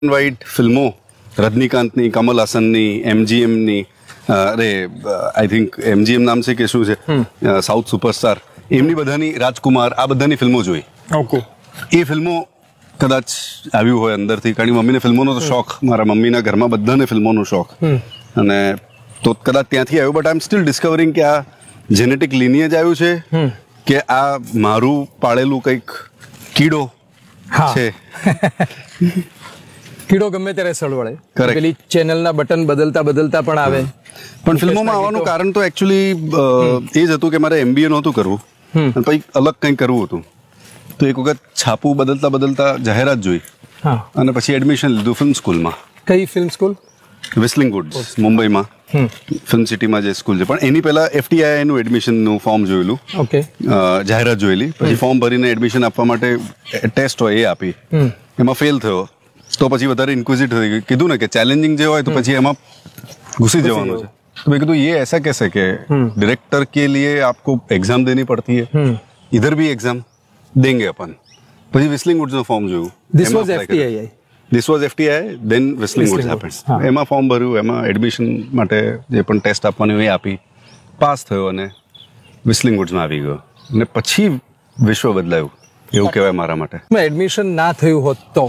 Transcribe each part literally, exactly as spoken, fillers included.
White ફિલ્મો રજનીકાંતની, કમલ હાસનની, એમજીએમની, અરે I think MGM નામ છે કે શું છે, સાઉથ સુપરસ્ટાર, એમની બધાની, રાજકુમાર, આ બધાની ફિલ્મો જોઈ. ઓકે. એ ફિલ્મો કદાચ આવ્યું હોય અંદરથી, કારણ કે મમ્મીને ફિલ્મોનો તો શોખ, મારા મમ્મીના ઘરમાં બધાને ફિલ્મોનો શોખ, અને તો કદાચ ત્યાંથી આવ્યું. બટ આઈ એમ સ્ટીલ ડિસ્કવરિંગ કે આ જેનેટિક લિનિયેજ આવ્યું છે કે આ મારું પાળેલું કંઈક કીડો છે. કીડો ગમે ત્યારે સળવળે, Correct. પેલી ચેનલના બટન બદલતા બદલતા પણ આવે. પણ ફિલ્મોમાં આવવાનું કારણ તો એકચ્યુઅલી એ જ હતું કે મારે એમબીએ નહોતું કરવું, અને પછી અલગ કંઈક કરવું હતું. તો એક વખત છાપું બદલતા બદલતા જાહેરાત જોઈ, હા, અને પછી એડમિશન લીધું ફિલ્મ સ્કૂલમાં. કઈ ફિલ્મ સ્કૂલ? વિસ્લિંગ વુડ્સ, મુંબઈમાં ફિલ્મ સિટીમાં જે સ્કૂલ છે. પણ એની પહેલા એફટીઆઈ નું એડમિશનનું ફોર્મ જોયેલું, ઓકે, જાહેરાત જોયેલી, પછી ફોર્મ ભરીને એડમિશન આપવા માટે ટેસ્ટ હોય એ આપી, એમાં ફેલ થયો. તો પછી વધારે ઇન્ક્વિઝિટ થઈ ગઈ, કીધું ને કે ચેલેન્જિંગ જે હોય તો પછી એમાં ઘુસી જવાનું છે. તો મેં કીધું ये ऐसा कैसे કે डायरेक्टर के लिए आपको एग्जाम देनी पड़ती है, इधर भी एग्जाम देंगे अपन. પછી વિસ્લિંગ વુડ્સ નું ફોર્મ જોયું. This was એફટીઆઈ. This was એફટીઆઈ, then વિસ્લિંગ woods happens. એમાં ફોર્મ ભર્યું, એમાં એડમિશન માટે જે પણ ટેસ્ટ આપવાની હોય એ આપી, પાસ થયો અને વિસ્લિંગ વુડ્સમાં આવી ગયો. અને પછી વિશ્વ બદલાયું એવું કહેવાય મારા માટે. એડમિશન ના થયું હોત તો?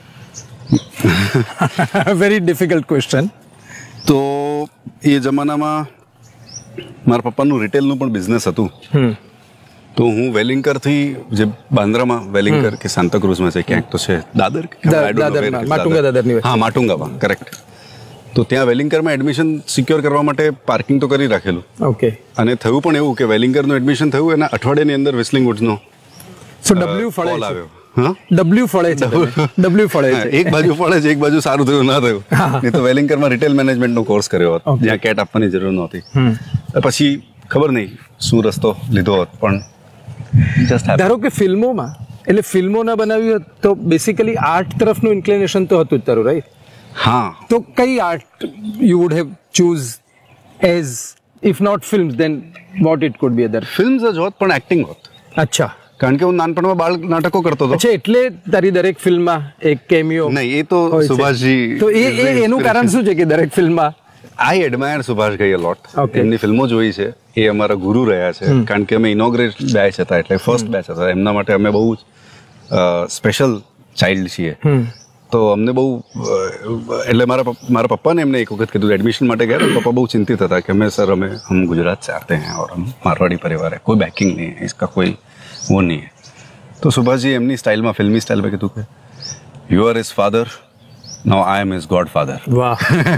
Very difficult question. તો એ જમાનામાં મારા પપ્પાનું રિટેલનું પણ બિઝનેસ હતું. તો હું વેલિંગરથી, જે બાંદ્રામાં વેલિંગર કે સાંતાક્રુઝમાં છે ક્યાંક તો છે, દાદર, માટુંગા દાદરની, હા માટુંગામાં, કરેક્ટ. તો ત્યાં વેલિંગરમાં એડમિશન સિક્યોર કરવા માટે પાર્કિંગ તો કરી રાખેલું. ઓકે. અને થયું પણ એવું કે વેલિંગરનું એડમિશન થયું, એના અઠવાડિયાની અંદર વિસ્લિંગ વુડ્સનો સો ડબલ્યુ ફળે કોલ છે. આવ્યો. હા, ડબલ્યુ ફળે છે, ડબલ્યુ ફળે છે. એક બાજુ ફળે છે, એક બાજુ સારું થયું ના થયું. નહીં તો વેલિંગરમાં રિટેલ મેનેજમેન્ટનો કોર્સ કર્યો હોત, જ્યાં કેટ આપવાની જરૂર નહોતી. પછી ખબર નહીં શું રસ્તો લીધો હોત, પણ ધારો કે ફિલ્મોમાં, એટલે ફિલ્મો ના બનાવી હોત તો બેસિકલી આર્ટ તરફનું ઇન્ક્લિનેશન તો હતું જ તારું, રાઈટ? હા. તો કઈ art you would have choose as, if not films then what it could B other? Films જ હોત, પણ એક્ટિંગ હોત. અચ્છા. કારણ કે હું નાનપણમાં બાળ નાટકો કરતો હતો. અચ્છા, એટલે તારી દરેક ફિલ્મમાં એક કેમિયો? નહીં, એ તો સુભાષજી. તો એ એનું કારણ શું છે કે દરેક ફિલ્મમાં? આઈ એડમાયર સુભાષભાઈ અ લોટ. Okay. એમની ફિલ્મો જોઈ છે, એ અમારા ગુરુ રહ્યા છે. કારણ કે અમે ઇનોગ્રેટ બેચ હતા, એટલે ફર્સ્ટ બેચ હતા. એમના માટે અમે બહુ સ્પેશિયલ ચાઇલ્ડ છીએ. તો અમને બહુ, એટલે મારા પપ્પા મારા પપ્પાને એમને એક વખત કીધું એડમિશન માટે ગયા, તો પપ્પા બહુ ચિંતિત હતા કે અમે સર અમે હમ ગુજરાત से आते हैं और हम मारवाड़ी परिवार है, कोई बैकिंग नहीं है, इसका कोई वो नहीं है. तो सुभाषजी એમની સ્ટાઇલમાં, ફિલ્મી સ્ટાઇલમાં કીધું કે you are his father, now I M his God father. વાહ.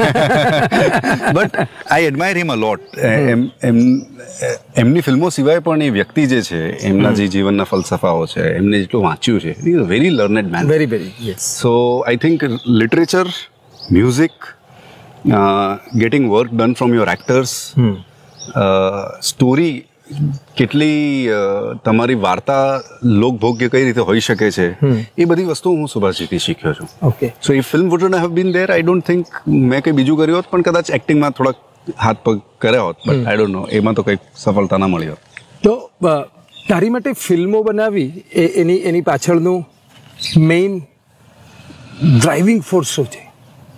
બટ આઈ એડમાયર હિમ અ લોટ. એમ એમ એમની ફિલ્મો સિવાય પણ એ વ્યક્તિ જે છે, એમના જે જીવનના ફલસફાઓ છે, એમને જેટલું વાંચ્યું છે, is a very learned main. Very very yes. So I think literature, music, gating work done from your actors, story, કેટલી તમારી વાર્તા લોકભોગ્ય કઈ રીતે હોઈ શકે છે, એ બધી વસ્તુઓ હું સુભાષજીથી શીખ્યો છું. Okay. So if film would have been there, I don't think મેં કંઈ બીજું કર્યું હોત, પણ કદાચ એક્ટિંગમાં થોડાક હાથ પગ કર્યા હોત, બટ આઈ ડોન્ટ નો, એમાં તો કંઈક સફળતા ના મળી હોત. તો તારી માટે ફિલ્મો બનાવી એ એની એની પાછળનું મેઇન ડ્રાઇવિંગ ફોર્સ શું છે?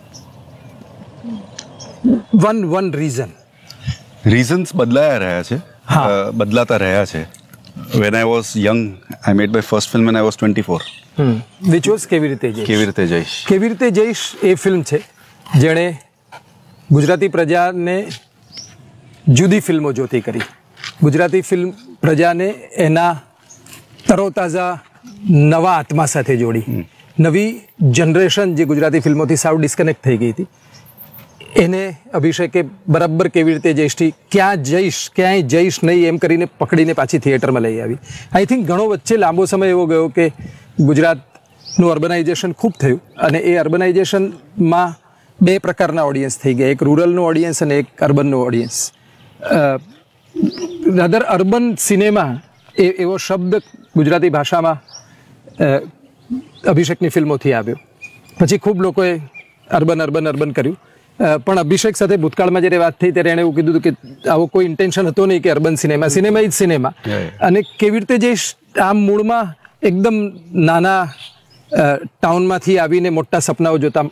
One one reason. રીઝન્સ બદલાયા રહ્યા છે, બદલાતા રહ્યા છે. When I was young, I made my first film when I was twenty four. Which was કેવી રીતે જઈશ? કેવી રીતે જઈશ? કેવી રીતે જઈશ એ ફિલ્મ છે જેણે ગુજરાતી પ્રજાને જુદી ફિલ્મો જોતી કરી. ગુજરાતી ફિલ્મ પ્રજાને એના તરોતાજા નવા આત્મા સાથે જોડી. નવી જનરેશન જે ગુજરાતી ફિલ્મોથી સાવ ડિસ્કનેક્ટ થઈ ગઈ હતી, એને અભિષેકે બરાબર કેવી રીતે જઈશ, ક્યાં જઈશ, ક્યાંય જઈશ નહીં એમ કરીને પકડીને પાછી થિયેટરમાં લઈ આવી. આઈ થિંક ઘણો વચ્ચે લાંબો સમય એવો ગયો કે ગુજરાતનું અર્બનાઇઝેશન ખૂબ થયું, અને એ અર્બનાઇઝેશનમાં બે પ્રકારના ઓડિયન્સ થઈ ગયા, એક રૂરલનું ઓડિયન્સ અને એક અર્બનનું ઓડિયન્સ. અધર અર્બન સિનેમા એ એવો શબ્દ ગુજરાતી ભાષામાં અભિષેકની ફિલ્મોથી આવ્યો. પછી ખૂબ લોકોએ અર્બન અર્બન અર્બન કર્યું, પણ અભિષેક સાથે ભૂતકાળમાં જ્યારે વાત થઈ ત્યારે એણે એવું કીધું કે આવો કોઈ ઇન્ટેન્શન હતો નહીં કે urban cinema, cinema is cinema. અને કેવી રીતે જઈશ આમ મૂળમાં એકદમ નાના ટાઉનમાંથી આવીને મોટા સપનાઓ જોતા